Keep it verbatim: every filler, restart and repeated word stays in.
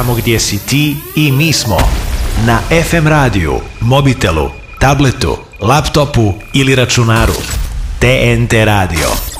tamo gdje si ti i mi smo. Na ef em radiju, mobitelu, tabletu, laptopu ili računaru. T N T Radio.